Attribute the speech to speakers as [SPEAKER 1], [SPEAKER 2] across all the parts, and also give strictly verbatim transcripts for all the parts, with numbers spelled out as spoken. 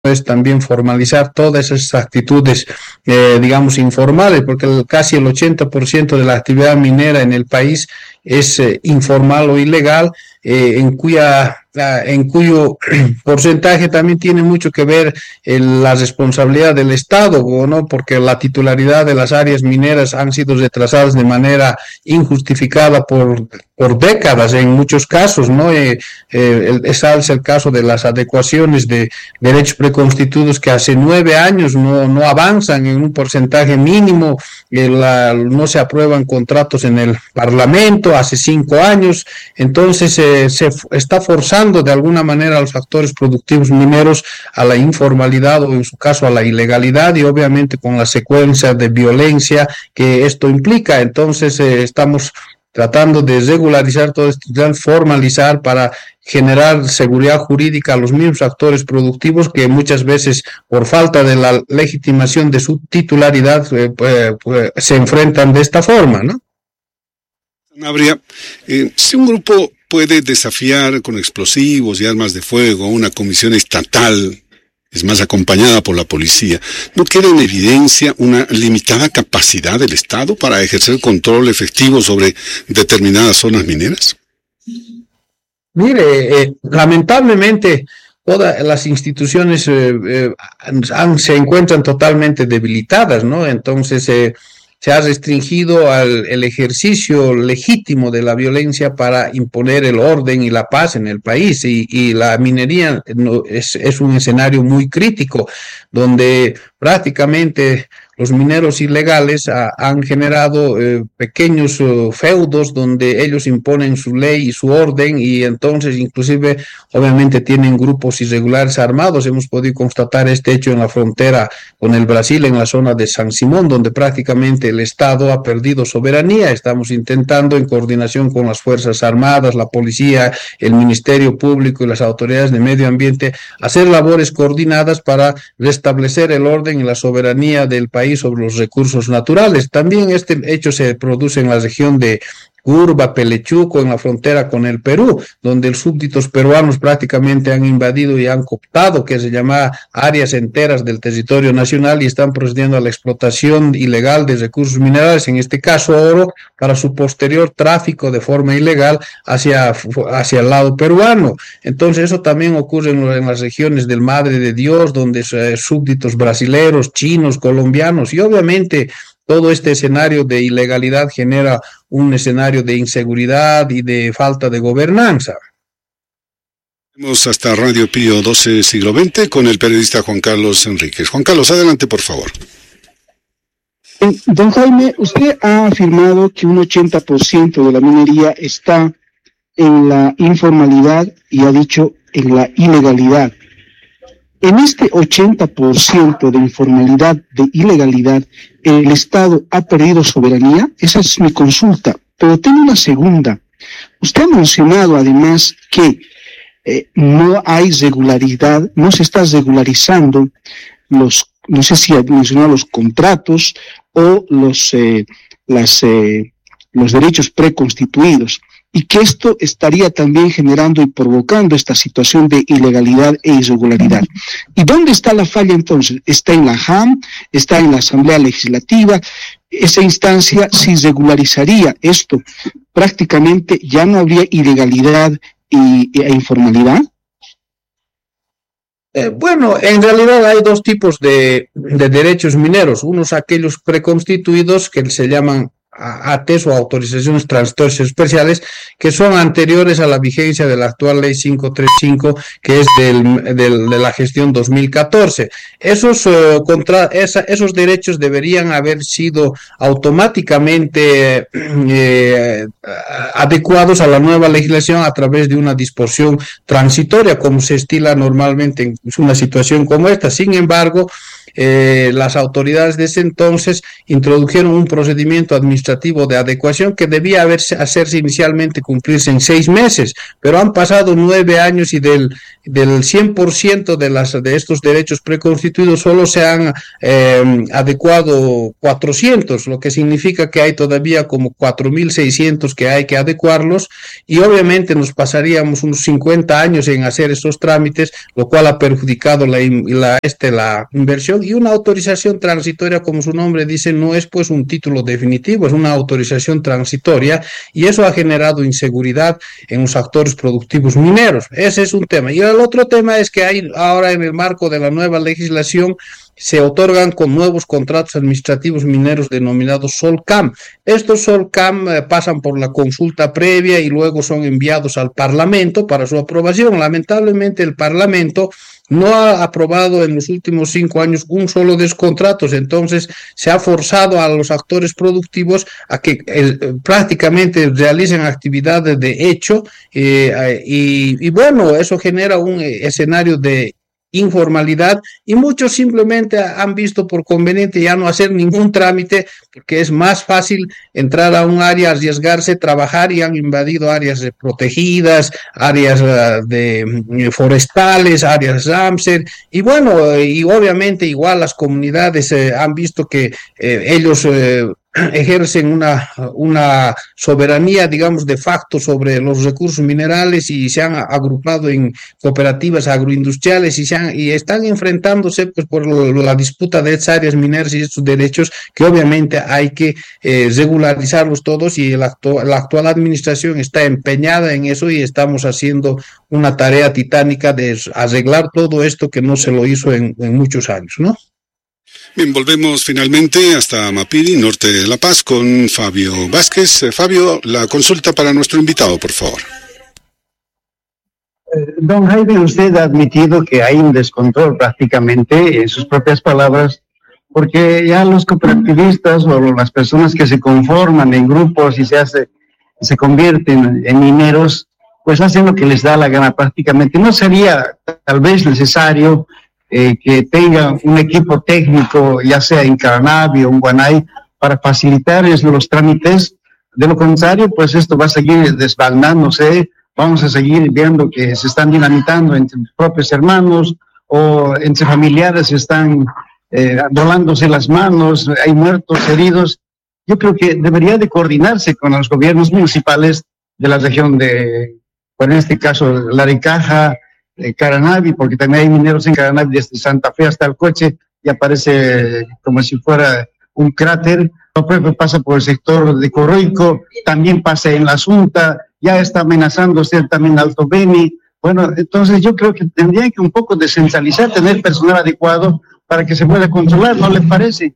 [SPEAKER 1] es también formalizar todas esas actitudes, eh, digamos, informales, porque el, casi el ochenta por ciento de la actividad minera en el país es eh, informal o ilegal, eh, en cuya en cuyo porcentaje también tiene mucho que ver el, la responsabilidad del Estado, ¿no? Porque la titularidad de las áreas mineras han sido retrasadas de manera injustificada por, por décadas en muchos casos, ¿no? Eh, eh, es el caso de las adecuaciones de derechos preconstituidos que hace nueve años no, no avanzan en un porcentaje mínimo, eh, la, no se aprueban contratos en el Parlamento hace cinco años, entonces eh, se está forzando de alguna manera a los actores productivos mineros a la informalidad o en su caso a la ilegalidad y obviamente con la secuencia de violencia que esto implica. Entonces eh, estamos tratando de regularizar todo esto, formalizar para generar seguridad jurídica a los mismos actores productivos que muchas veces por falta de la legitimación de su titularidad eh, pues, pues, se enfrentan de esta forma, ¿no?
[SPEAKER 2] Sanabria, eh, si un grupo puede desafiar con explosivos y armas de fuego a una comisión estatal, es más, acompañada por la policía, ¿no queda en evidencia una limitada capacidad del Estado para ejercer control efectivo sobre determinadas zonas mineras?
[SPEAKER 1] Mire, eh, lamentablemente todas las instituciones eh, eh, han, se encuentran totalmente debilitadas, ¿no? Entonces, eh, se ha restringido al el ejercicio legítimo de la violencia para imponer el orden y la paz en el país y, y la minería no, es, es un escenario muy crítico donde prácticamente los mineros ilegales ha, han generado eh, pequeños uh, feudos donde ellos imponen su ley y su orden y entonces inclusive obviamente tienen grupos irregulares armados. Hemos podido constatar este hecho en la frontera con el Brasil, en la zona de San Simón, donde prácticamente el Estado ha perdido soberanía. Estamos intentando en coordinación con las Fuerzas Armadas, la policía, el Ministerio Público y las autoridades de medio ambiente hacer labores coordinadas para restablecer el orden y la soberanía del país sobre los recursos naturales. También este hecho se produce en la región de Urba, Pelechuco, en la frontera con el Perú, donde los súbditos peruanos prácticamente han invadido y han cooptado, que se llama áreas enteras del territorio nacional y están procediendo a la explotación ilegal de recursos minerales, en este caso oro, para su posterior tráfico de forma ilegal hacia, hacia el lado peruano. Entonces eso también ocurre en, en las regiones del Madre de Dios, donde eh, súbditos brasileros, chinos, colombianos y obviamente todo este escenario de ilegalidad genera un escenario de inseguridad y de falta de gobernanza.
[SPEAKER 2] Vamos hasta Radio Pío doce, siglo veinte, con el periodista Juan Carlos Enríquez. Juan Carlos, adelante, por favor.
[SPEAKER 3] Don Jaime, usted ha afirmado que un ochenta por ciento de la minería está en la informalidad y ha dicho en la ilegalidad. En este ochenta por ciento de informalidad, de ilegalidad, ¿el Estado ha perdido soberanía? Esa es mi consulta. Pero tengo una segunda. Usted ha mencionado además que eh, no hay regularidad, no se está regularizando los, no sé si ha mencionado los contratos o los, eh, las, eh, los derechos preconstituidos. Y que esto estaría también generando y provocando esta situación de ilegalidad e irregularidad. ¿Y dónde está la falla entonces? ¿Está en la J A M? ¿Está en la Asamblea Legislativa? Esa instancia, si regularizaría esto, prácticamente ya no habría ilegalidad y, e informalidad.
[SPEAKER 1] Eh, bueno, en realidad hay dos tipos de, de derechos mineros. Unos aquellos preconstituidos que se llaman A T E S o autorizaciones transitorias especiales, que son anteriores a la vigencia de la actual ley quinientos treinta y cinco, que es del, del, de la gestión dos mil catorce. Esos, uh, contra, esa, esos derechos deberían haber sido automáticamente eh, adecuados a la nueva legislación a través de una disposición transitoria, como se estila normalmente en una situación como esta. Sin embargo, eh, las autoridades de ese entonces introdujeron un procedimiento administrativo de adecuación que debía haberse, hacerse inicialmente cumplirse en seis meses, pero han pasado nueve años y del, del cien por ciento de, las, de estos derechos preconstituidos solo se han eh, adecuado cuatrocientos, lo que significa que hay todavía como cuatro mil seiscientos que hay que adecuarlos, y obviamente nos pasaríamos unos cincuenta años en hacer esos trámites, lo cual ha perjudicado la, la, este, la inversión. Y una autorización transitoria, como su nombre dice, no es pues un título definitivo, es una autorización transitoria, y eso ha generado inseguridad en los actores productivos mineros. Ese es un tema. Y el otro tema es que hay ahora, en el marco de la nueva legislación, se otorgan con nuevos contratos administrativos mineros denominados SOLCAM. Estos SOLCAM eh, pasan por la consulta previa y luego son enviados al Parlamento para su aprobación. Lamentablemente el Parlamento no ha aprobado en los últimos cinco años un solo de esos contratos, entonces se ha forzado a los actores productivos a que eh, prácticamente realicen actividades de hecho eh, y, y bueno, eso genera un eh, escenario de informalidad, y muchos simplemente han visto por conveniente ya no hacer ningún trámite porque es más fácil entrar a un área, arriesgarse, trabajar, y han invadido áreas protegidas, áreas uh, de forestales, áreas Ramsar, y bueno, y obviamente igual las comunidades eh, han visto que eh, ellos eh, ejercen una, una soberanía, digamos, de facto sobre los recursos minerales, y se han agrupado en cooperativas agroindustriales y, se han, y están enfrentándose pues, por la disputa de estas áreas mineras y estos derechos que obviamente hay que eh, regularizarlos todos, y el actu la actual administración está empeñada en eso, y estamos haciendo una tarea titánica de arreglar todo esto que no se lo hizo en, en muchos años, ¿no?
[SPEAKER 2] Bien, volvemos finalmente hasta Mapiri, norte de La Paz, con Fabio Vázquez. Eh, Fabio, la consulta para nuestro invitado, por favor.
[SPEAKER 4] Eh, don Jaime, usted ha admitido que hay un descontrol prácticamente, en sus propias palabras, porque ya los cooperativistas o las personas que se conforman en grupos y se, hace, se convierten en mineros, pues hacen lo que les da la gana prácticamente. ¿No sería tal vez necesario Eh, que tenga un equipo técnico, ya sea en Caranavi o en Guanay, para facilitarles los trámites? De lo contrario, pues esto va a seguir desbaldándose, vamos a seguir viendo que se están dinamitando entre propios hermanos o entre familiares, se están eh, volándose las manos, hay muertos, heridos. Yo creo que debería de coordinarse con los gobiernos municipales de la región de, por en este caso, Laricaja, eh, Caranavi, porque también hay mineros en Caranavi, desde Santa Fe hasta el Coche, y aparece como si fuera un cráter. Lo propio pasa por el sector de Corroico, también pasa en la Asunta, ya está amenazando ser también Alto Beni. Bueno, entonces yo creo que tendría que un poco descentralizar, tener personal adecuado para que se pueda controlar, ¿no le parece?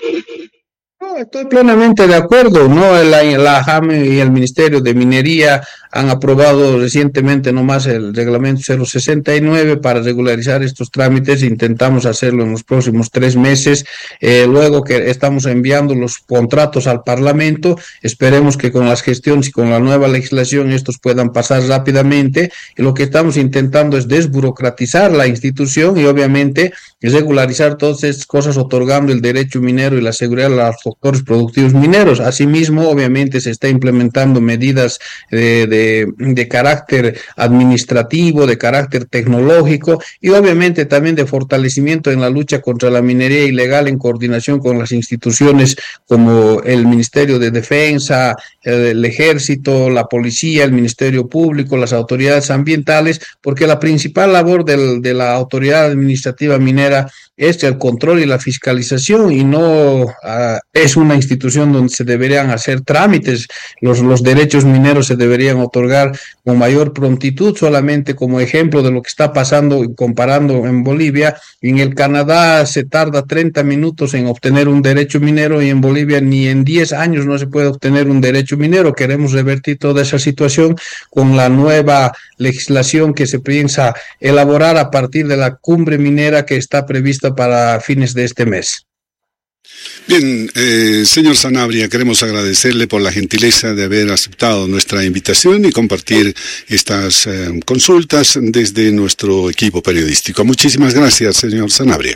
[SPEAKER 1] No, estoy plenamente de acuerdo, ¿no? La, la J A M y el Ministerio de Minería han aprobado recientemente nomás el reglamento cero sesenta y nueve para regularizar estos trámites. Intentamos hacerlo en los próximos tres meses, eh, luego que estamos enviando los contratos al Parlamento. Esperemos que con las gestiones y con la nueva legislación estos puedan pasar rápidamente, y lo que estamos intentando es desburocratizar la institución y obviamente regularizar todas estas cosas, otorgando el derecho minero y la seguridad a los sectores productivos mineros. Asimismo, obviamente se está implementando medidas de, de de carácter administrativo, de carácter tecnológico y obviamente también de fortalecimiento en la lucha contra la minería ilegal, en coordinación con las instituciones como el Ministerio de Defensa, el Ejército, la Policía, el Ministerio Público, las autoridades ambientales, porque la principal labor del, de la autoridad administrativa minera es el control y la fiscalización, y no uh, es una institución donde se deberían hacer trámites. Los, los derechos mineros se deberían otorgar con mayor prontitud. Solamente como ejemplo de lo que está pasando, comparando en Bolivia, en el Canadá se tarda treinta minutos en obtener un derecho minero, y en Bolivia ni en diez años no se puede obtener un derecho minero. Queremos revertir toda esa situación con la nueva legislación que se piensa elaborar a partir de la cumbre minera que está prevista para fines de este mes.
[SPEAKER 2] Bien, eh, señor Sanabria, queremos agradecerle por la gentileza de haber aceptado nuestra invitación y compartir estas eh, consultas desde nuestro equipo periodístico. Muchísimas gracias, señor Sanabria.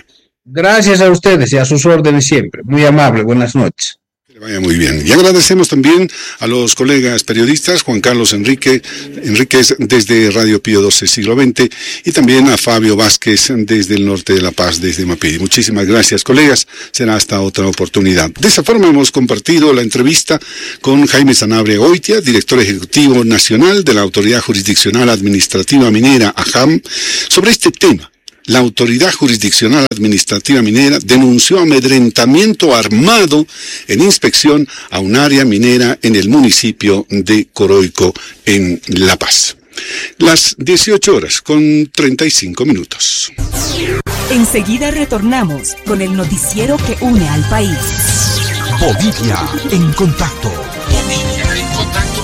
[SPEAKER 1] Gracias a ustedes y a sus órdenes siempre. Muy amable, buenas noches.
[SPEAKER 2] Que le vaya muy bien. Y agradecemos también a los colegas periodistas, Juan Carlos Enrique, Enríquez desde Radio Pío doce Siglo veinte y también a Fabio Vázquez desde el norte de La Paz, desde Mapiri. Muchísimas gracias, colegas. Será hasta otra oportunidad. De esa forma hemos compartido la entrevista con Jaime Sanabria Goitia, director ejecutivo nacional de la Autoridad Jurisdiccional Administrativa Minera, AJAM, sobre este tema. La Autoridad Jurisdiccional Administrativa Minera denunció amedrentamiento armado en inspección a un área minera en el municipio de Coroico, en La Paz. Las dieciocho horas con treinta y cinco minutos.
[SPEAKER 5] Enseguida retornamos con el noticiero que une al país.
[SPEAKER 6] Bolivia en contacto. Bolivia en contacto.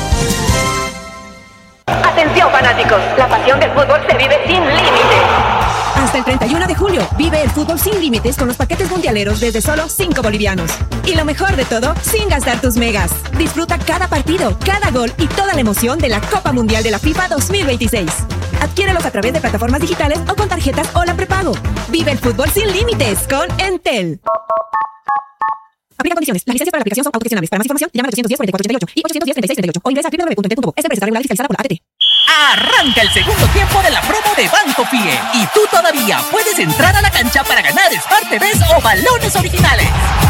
[SPEAKER 7] Atención fanáticos, la pasión del fútbol se vive sin límites.
[SPEAKER 5] Hasta el treinta y uno de julio, vive el fútbol sin límites con los paquetes mundialeros desde solo cinco bolivianos. Y lo mejor de todo, sin gastar tus megas. Disfruta cada partido, cada gol y toda la emoción de la Copa Mundial de la FIFA dos mil veintiséis. Adquiérelos a través de plataformas digitales o con tarjetas Hola Prepago. Vive el fútbol sin límites con Entel. Aplica condiciones. Las licencias para la aplicación son autogestionables. Para más información, llama al ochocientos diez, cuarenta y cuatro ochenta y ocho y ochocientos diez, treinta y seis treinta y ocho o ingresa a doble u doble u doble u punto entel punto co. Esta empresa está regulada y fiscalizada por la A T T.
[SPEAKER 8] Arranca el segundo tiempo de la promo de Banco Pie y tú todavía puedes entrar a la cancha para ganar Smart T Vs o balones originales.